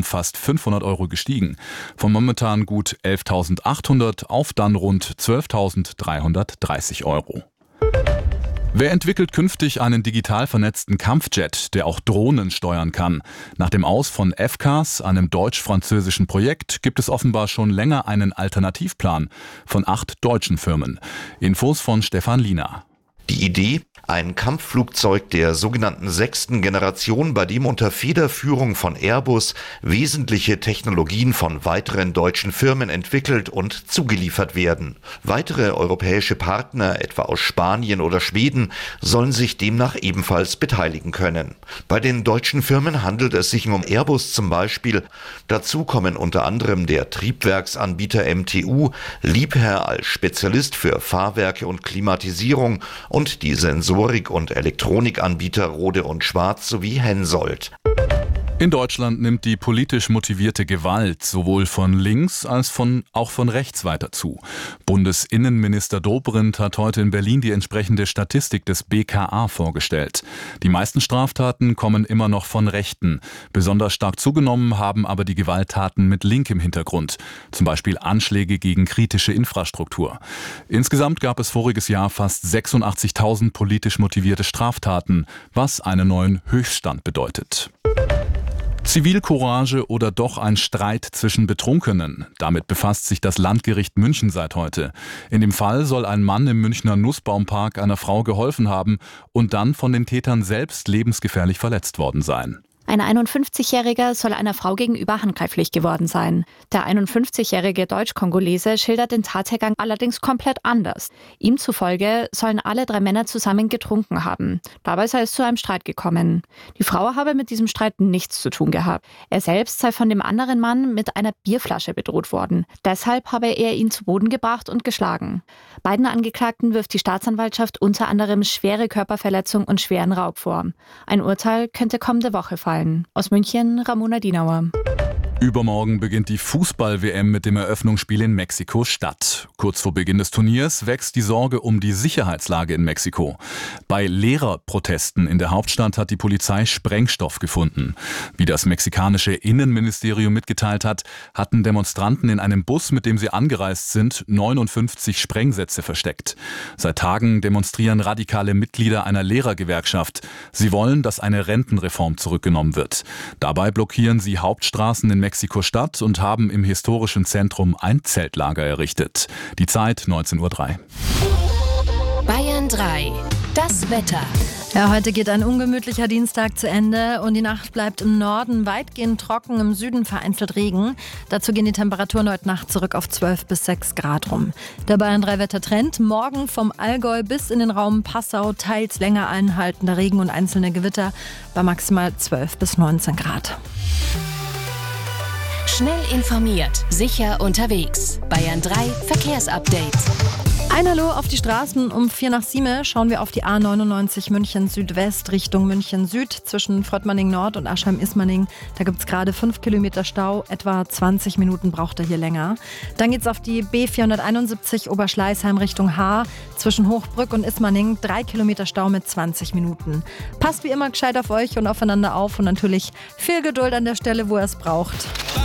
um fast 500 € gestiegen. Von momentan gut 11.800 auf dann rund 12.330 €. Wer entwickelt künftig einen digital vernetzten Kampfjet, der auch Drohnen steuern kann? Nach dem Aus von FCAS, einem deutsch-französischen Projekt, gibt es offenbar schon länger einen Alternativplan von 8 deutschen Firmen. Infos von Stefan Liener. Die Idee? Ein Kampfflugzeug der sogenannten 6. Generation, bei dem unter Federführung von Airbus wesentliche Technologien von weiteren deutschen Firmen entwickelt und zugeliefert werden. Weitere europäische Partner, etwa aus Spanien oder Schweden, sollen sich demnach ebenfalls beteiligen können. Bei den deutschen Firmen handelt es sich um Airbus zum Beispiel. Dazu kommen unter anderem der Triebwerksanbieter MTU, Liebherr als Spezialist für Fahrwerke und Klimatisierung und die Sensorik- und Elektronikanbieter Rohde & Schwarz sowie Hensoldt. In Deutschland nimmt die politisch motivierte Gewalt sowohl von links als auch von rechts weiter zu. Bundesinnenminister Dobrindt hat heute in Berlin die entsprechende Statistik des BKA vorgestellt. Die meisten Straftaten kommen immer noch von Rechten. Besonders stark zugenommen haben aber die Gewalttaten mit linkem Hintergrund, zum Beispiel Anschläge gegen kritische Infrastruktur. Insgesamt gab es voriges Jahr fast 86.000 politisch motivierte Straftaten, was einen neuen Höchststand bedeutet. Zivilcourage oder doch ein Streit zwischen Betrunkenen? Damit befasst sich das Landgericht München seit heute. In dem Fall soll ein Mann im Münchner Nussbaumpark einer Frau geholfen haben und dann von den Tätern selbst lebensgefährlich verletzt worden sein. Ein 51-Jähriger soll einer Frau gegenüber handgreiflich geworden sein. Der 51-jährige Deutsch-Kongolese schildert den Tathergang allerdings komplett anders. Ihm zufolge sollen alle 3 Männer zusammen getrunken haben. Dabei sei es zu einem Streit gekommen. Die Frau habe mit diesem Streit nichts zu tun gehabt. Er selbst sei von dem anderen Mann mit einer Bierflasche bedroht worden. Deshalb habe er ihn zu Boden gebracht und geschlagen. Beiden Angeklagten wirft die Staatsanwaltschaft unter anderem schwere Körperverletzung und schweren Raub vor. Ein Urteil könnte kommende Woche fallen. Aus München, Ramona Dienauer. Übermorgen beginnt die Fußball-WM mit dem Eröffnungsspiel in Mexiko-Stadt. Kurz vor Beginn des Turniers wächst die Sorge um die Sicherheitslage in Mexiko. Bei Lehrerprotesten in der Hauptstadt hat die Polizei Sprengstoff gefunden. Wie das mexikanische Innenministerium mitgeteilt hat, hatten Demonstranten in einem Bus, mit dem sie angereist sind, 59 Sprengsätze versteckt. Seit Tagen demonstrieren radikale Mitglieder einer Lehrergewerkschaft. Sie wollen, dass eine Rentenreform zurückgenommen wird. Dabei blockieren sie Hauptstraßen in Mexiko-Stadt und haben im historischen Zentrum ein Zeltlager errichtet. Die Zeit 19:03 Uhr. Bayern 3. Das Wetter. Ja, heute geht ein ungemütlicher Dienstag zu Ende und die Nacht bleibt im Norden weitgehend trocken, im Süden vereinzelt Regen. Dazu gehen die Temperaturen heute Nacht zurück auf 12 bis 6 Grad rum. Der Bayern 3 Wettertrend: morgen vom Allgäu bis in den Raum Passau teils länger anhaltender Regen und einzelne Gewitter bei maximal 12 bis 19 Grad. Schnell informiert, sicher unterwegs. Bayern 3 Verkehrsupdate. Ein Hallo auf die Straßen. Um 6:45 schauen wir auf die A99 München Südwest Richtung München Süd zwischen Fröttmanning Nord und Aschheim-Ismaning. Da gibt es gerade 5 Kilometer Stau, etwa 20 Minuten braucht er hier länger. Dann geht es auf die B471 Oberschleißheim Richtung Haar zwischen Hochbrück und Ismaning. 3 Kilometer Stau mit 20 Minuten. Passt wie immer gescheit auf euch und aufeinander auf und natürlich viel Geduld an der Stelle, wo ihr es braucht.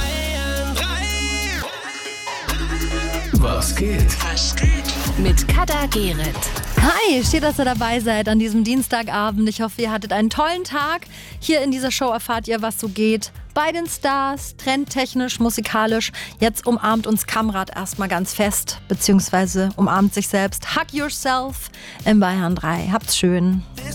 Was geht? Mit Kada Gerrit. Hi, schön, dass ihr dabei seid an diesem Dienstagabend. Ich hoffe, ihr hattet einen tollen Tag. Hier in dieser Show erfahrt ihr, was so geht. Bei den Stars, trendtechnisch, musikalisch. Jetzt umarmt uns Kamrat erstmal ganz fest, beziehungsweise umarmt sich selbst. Hug yourself in Bayern 3. Habt's schön.